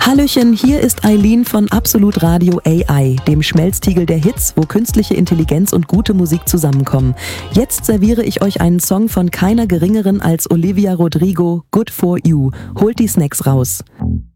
Hallöchen, hier ist Eileen von Absolut Radio AI, dem Schmelztiegel der Hits, wo künstliche Intelligenz und gute Musik zusammenkommen. Jetzt serviere ich euch einen Song von keiner geringeren als Olivia Rodrigo, Good For You. Holt die Snacks raus.